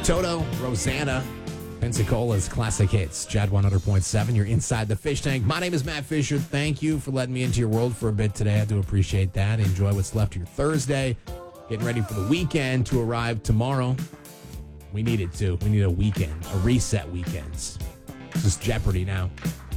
Toto, Rosanna, Pensacola's classic hits. Jad 100.7. You're inside the fish tank. My name is Matt Fisher. Thank you for letting me into your world for a bit today. I do appreciate that. Enjoy what's left of your Thursday. Getting ready for the weekend to arrive tomorrow. We need it too. We need a weekend, a reset weekends. This is Jeopardy now.